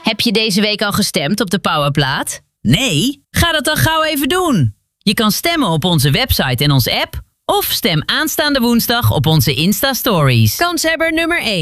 Heb je deze week al gestemd op de Powerplaat? Nee? Ga dat dan gauw even doen. Je kan stemmen op onze website en onze app of stem aanstaande woensdag op onze Insta-stories. Kanshebber nummer 1.